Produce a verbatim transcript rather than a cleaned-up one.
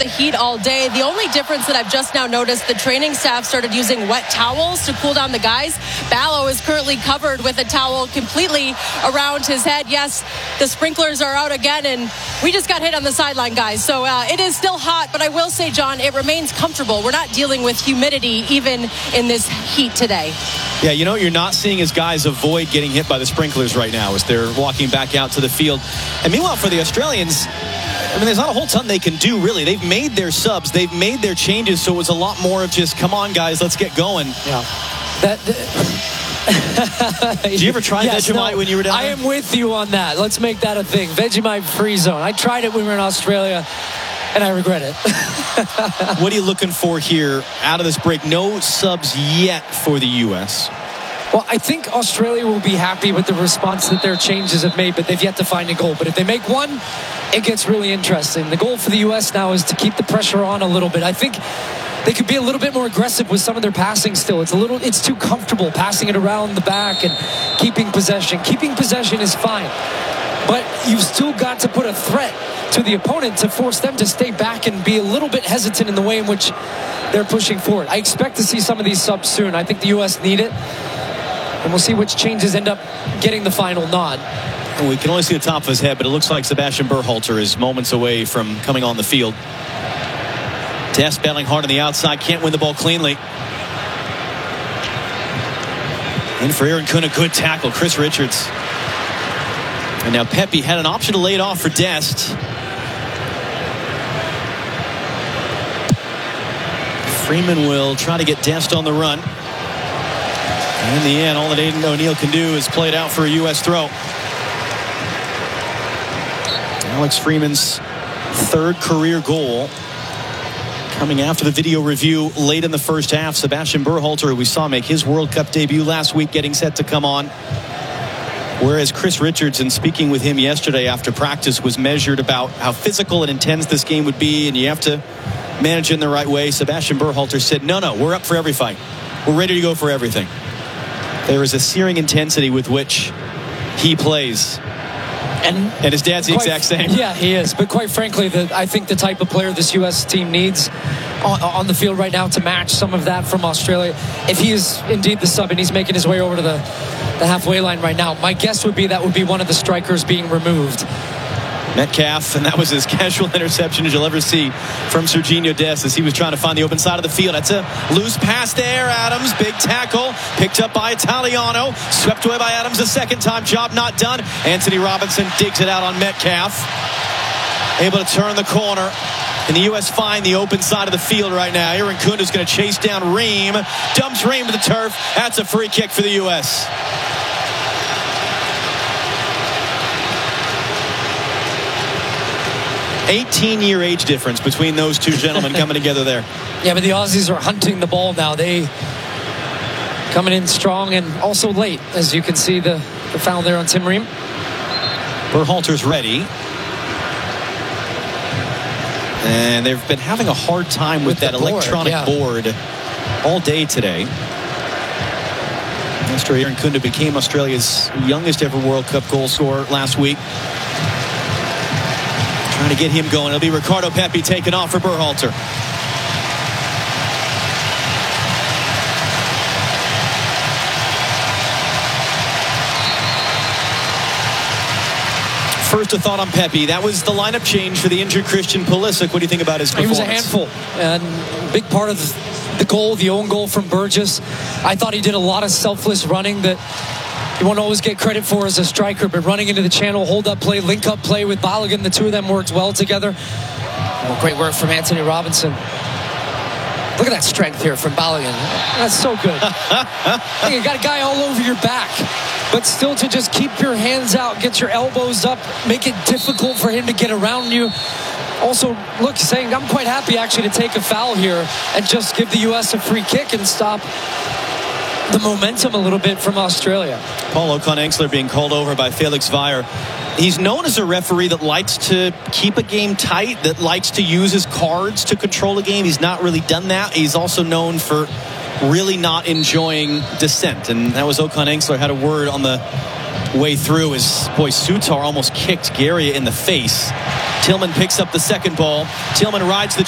the heat all day. The only difference that I've just now noticed, the training staff started using wet towels to cool down the guys. Ballo is currently covered with a towel completely around his head. Yes, the sprinklers are out again, and we just got hit on the sideline, guys. So uh, it is still hot, but I will say, John, it remains comfortable. We're not dealing with humidity even in this heat today. Yeah, you know what you're not seeing is guys avoid getting hit by the sprinklers right now as they're walking back out to the field. And meanwhile, for the Australians, I mean, there's not a whole ton they can do, really. They've made their subs. They've made their changes, so it was a lot more of just, come on, guys, let's get going. Yeah. That... Did you ever try yes, Vegemite no, when you were down there? I am with you on that. Let's make that a thing. Vegemite free zone. I tried it when we were in Australia, and I regret it. What are you looking for here out of this break? No subs yet for the U S. Well, I think Australia will be happy with the response that their changes have made, but they've yet to find a goal. But if they make one, it gets really interesting. The goal for the U S now is to keep the pressure on a little bit. I think they could be a little bit more aggressive with some of their passing still. It's a little, it's too comfortable passing it around the back and keeping possession. Keeping possession is fine, but you've still got to put a threat to the opponent to force them to stay back and be a little bit hesitant in the way in which they're pushing forward. I expect to see some of these subs soon. I think the U S need it, and we'll see which changes end up getting the final nod. We can only see the top of his head, but it looks like Sebastian Berhalter is moments away from coming on the field. Dest battling hard on the outside, can't win the ball cleanly. In for Aaron Kuhn, a good tackle, Chris Richards. And now Pepe had an option to lay it off for Dest. Freeman will try to get Dest on the run. And in the end, all that Aidan O'Neill can do is play it out for a U S throw. Alex Freeman's third career goal coming after the video review late in the first half. Sebastian Berhalter, who we saw make his World Cup debut last week, getting set to come on. Whereas Chris Richards, in speaking with him yesterday after practice, was measured about how physical and intense this game would be, and you have to manage it in the right way. Sebastian Berhalter said, no, no, we're up for every fight. We're ready to go for everything. There is a searing intensity with which he plays. And, and his dad's the quite, exact same. Yeah, he is. But quite frankly, the, I think the type of player this U S team needs on, on the field right now to match some of that from Australia, if he is indeed the sub and he's making his way over to the, the halfway line right now, my guess would be that would be one of the strikers being removed. Metcalf, and that was as casual interception as you'll ever see from Sergiño Dest as he was trying to find the open side of the field. That's a loose pass there. Adams, big tackle, picked up by Italiano, swept away by Adams a second time. Job not done. Anthony Robinson digs it out on Metcalf, able to turn the corner. And the U S find the open side of the field right now. Aaron Kuhn is going to chase down Ream, dumps Ream to the turf. That's a free kick for the U S. eighteen-year age difference between those two gentlemen coming together there. Yeah, but the Aussies are hunting the ball now. They coming in strong and also late, as you can see the, the foul there on Tim Ream. Berhalter's ready. And they've been having a hard time with, with that board, electronic yeah. board all day today. Mister Aaron Kuhn became Australia's youngest ever World Cup goal scorer last week. Trying to get him going. It'll be Ricardo Pepi taking off for Berhalter. First, a thought on Pepi. That was the lineup change for the injured Christian Pulisic. What do you think about his performance? He was a handful, and a big part of the goal, the own goal from Burgess. I thought he did a lot of selfless running that you won't always get credit for as a striker, but running into the channel, hold-up play, link-up play with Balogun, the two of them worked well together. Oh, great work from Anthony Robinson. Look at that strength here from Balogun. That's so good. You got a guy all over your back, but still to just keep your hands out, get your elbows up, make it difficult for him to get around you. Also, look, saying I'm quite happy actually to take a foul here and just give the U S a free kick and stop the momentum a little bit from Australia. Paul O'Connor being called over by Felix Weyer. He's known as a referee that likes to keep a game tight, that likes to use his cards to control a game. He's not really done that. He's also known for really not enjoying dissent. And that was Ocon Engsler had a word on the way through as, boy, Sutar almost kicked Garia in the face. Tillman picks up the second ball. Tillman rides the